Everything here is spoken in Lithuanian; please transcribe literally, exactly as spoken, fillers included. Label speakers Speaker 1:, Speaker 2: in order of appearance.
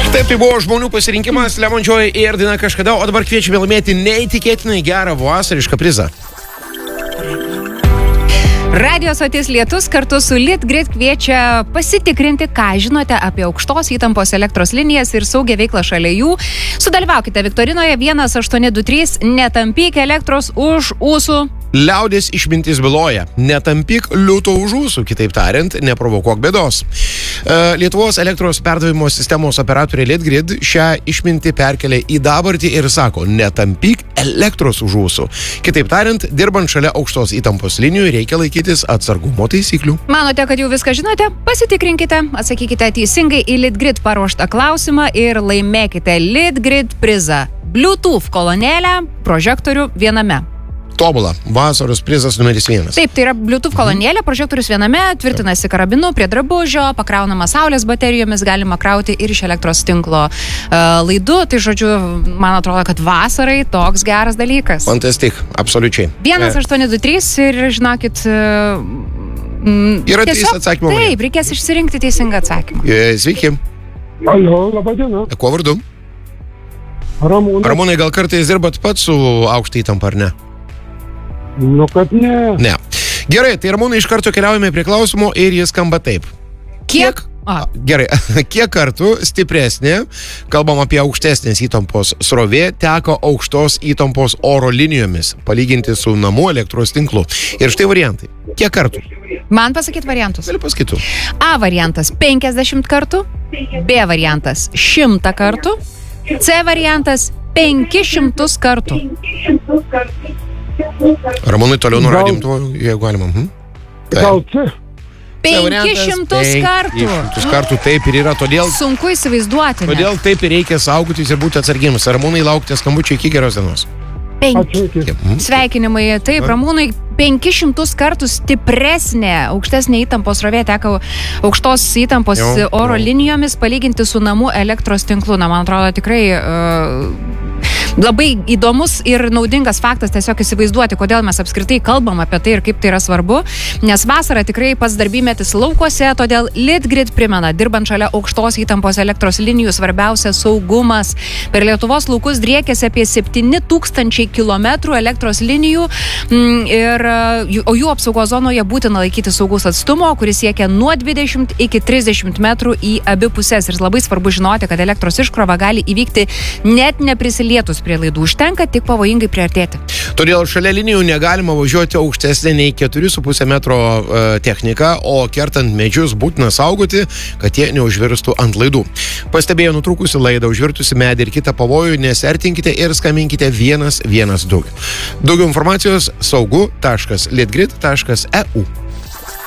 Speaker 1: Taip, tai buvo žmonių pasirinkimas, Lemon Joy ir daina Kažkada, o dabar kviečiame laimėti neįtikėtinai gerą vasarišką prizą.
Speaker 2: Radio stotis Lietus kartu su Litgrid kviečia pasitikrinti, ką žinote apie aukštos įtampos elektros linijas ir saugią veiklą šalia jų. Sudalyvaukite viktorinoje vienas aštuoni du trys, netampyk elektros už ūsų.
Speaker 1: Liaudės išmintis byloja, netampyk liūto už ūsų, kitaip tariant, neprovokuok bėdos. Lietuvos elektros perdavimo sistemos operatorė Litgrid šią išmintį perkelia į dabartį ir sako, netampyk elektros už ūsų. Kitaip tariant, dirbant šalia aukštos įtampos linijų reikia laikytis atsargumo taisyklių.
Speaker 2: Manote, kad jau viską žinote? Pasitikrinkite, atsakykite teisingai į Litgrid paruoštą klausimą ir laimėkite Litgrid prizą. Bluetooth kolonėlę, prožektorių viename.
Speaker 1: Tobula. Vasaros prizas numeris vienas.
Speaker 2: Taip, tai yra Bluetooth kolonėlė, prožektorius viename, tvirtinasi karabinu prie drabužio, pakraunama saulės baterijomis, galima krauti ir iš elektros tinklo uh, laidų. Tai žodžiu, man atrodo, kad vasarai toks geras dalykas.
Speaker 1: Fantastik, absoliučiai.
Speaker 2: vienas aštuoni du trys ir žinokit... Uh, mm,
Speaker 1: yra trys atsakymų.
Speaker 2: Taip, reikės išsirinkti teisingą atsakymą.
Speaker 1: E, sveiki.
Speaker 3: Alio, laba diena.
Speaker 1: Kuo vardu?
Speaker 3: Ramūnas.
Speaker 1: Ramūnai, gal kartais dirbat pats su aukšta įtampa, ar ne?
Speaker 3: Nu, kad ne.
Speaker 1: Ne. Gerai, tai Ramūnai, iš karto keliaujame prie klausimo ir jis skamba taip.
Speaker 2: Kiek?
Speaker 1: A, gerai, kiek kartų stipresnė, kalbam apie aukštesnės įtampos srovė, teko aukštos įtampos oro linijomis, palyginti su namų elektros tinklu. Ir štai variantai. Kiek kartų?
Speaker 2: Man pasakyt variantus.
Speaker 1: Gali pasakytų.
Speaker 2: A variantas penkiasdešimt kartų, B variantas šimtą kartų, C variantas penkis šimtus kartų.
Speaker 1: Ramūnai, toliau nuradim tuo, jeigu galima. Hm?
Speaker 3: Gal C?
Speaker 2: penkis šimtus kartų.
Speaker 1: penkis šimtus kartų taip ir yra, todėl...
Speaker 2: Sunku įsivaizduoti. Ne?
Speaker 1: Todėl taip ir reikia saugotis ir būti atsargiams. Ramūnai, laukite skambučio, iki geros dienos.
Speaker 2: Penki. Sveikinimai. Taip, Ramūnai, penkis šimtus kartų stipresnė, aukštesnė įtampos srovė teka aukštos įtampos
Speaker 1: jo,
Speaker 2: oro
Speaker 1: jo.
Speaker 2: linijomis palyginti su namų elektros tinklu. Na, man atrodo, tikrai uh, labai įdomus ir naudingas faktas tiesiog įsivaizduoti, kodėl mes apskritai kalbam apie tai ir kaip tai yra svarbu. Nes vasara tikrai pats darbymetis laukuose, todėl Litgrid primena, dirbant šalia aukštos įtampos elektros linijų, svarbiausia saugumas. Per Lietuvos laukus driekėsi apie septyni tūkstančiai kilometrų elektros linijų, ir, o jų apsaugos zonoje būtina laikyti saugus atstumo, kuris siekia nuo dvidešimt iki trisdešimt metrų į abi pusės. Ir labai svarbu žinoti, kad elektros iškrova gali įvykti net neprisilietus prie laidų, užtenka tik pavojingai priartėti.
Speaker 1: Todėl šalia linijų negalima važiuoti aukštesnė nei keturi su puse metro e, technika, o kertant medžius būtina saugoti, kad jie neužvirstų ant laidų. Pastebėję nutrūkusi laidą, užvirtusi medį ir kitą pavojų, nesertinkite ir skambinkite vienas vienas du. Daugiau informacijos saugu taškas litgrid taškas e u.